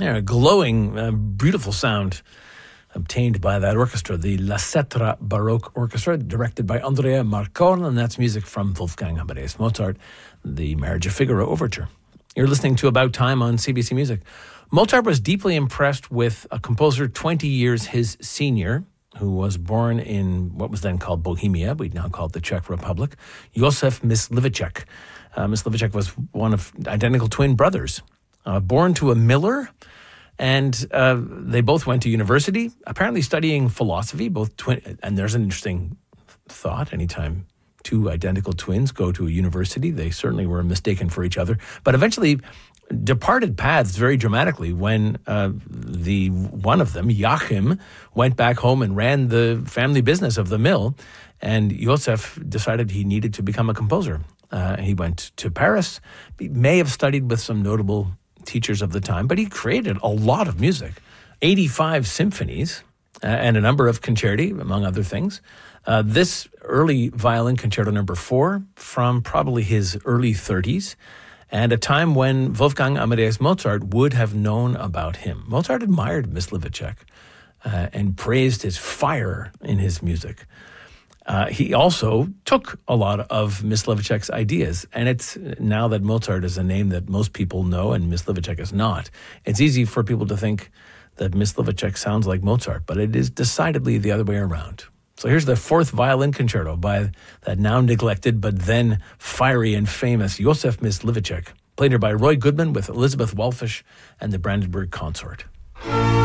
Yeah, a glowing, beautiful sound obtained by that orchestra, the La Cetra Baroque Orchestra, directed by Andrea Marcon, and that's music from Wolfgang Amadeus Mozart, the Marriage of Figaro Overture. You're listening to About Time on CBC Music. Mozart was deeply impressed with a composer 20 years his senior, who was born in what was then called Bohemia, we'd now call it the Czech Republic, Josef Mysliveček. Mysliveček was one of identical twin brothers, born to a miller, and they both went to university, apparently studying philosophy, both twin. And there's an interesting thought. Anytime two identical twins go to a university, they certainly were mistaken for each other. But eventually departed paths very dramatically when the one of them, Joachim, went back home and ran the family business of the mill. And Josef decided he needed to become a composer. He went to Paris. He may have studied with some notable teachers of the time, but he created a lot of music, 85 symphonies and a number of concerti, among other things. This early violin concerto number 4 from probably his early 30s, and a time when Wolfgang Amadeus Mozart would have known about him. Mozart admired Mysliveček and praised his fire in his music. He also took a lot of Mysliveček's ideas, and it's now that Mozart is a name that most people know and Mysliveček is not, it's easy for people to think that Mysliveček sounds like Mozart, but it is decidedly the other way around. So here's the 4th violin concerto by that now neglected but then fiery and famous Josef Mysliveček, played here by Roy Goodman with Elizabeth Walfish and the Brandenburg Consort.